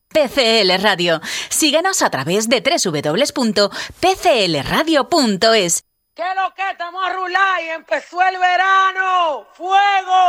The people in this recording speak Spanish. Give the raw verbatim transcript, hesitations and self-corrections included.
P C L Radio. Síguenos a través de doble u doble u doble u punto p c l radio punto es. ¿Qué es lo que estamos a rular y empezó el verano? ¡Fuego!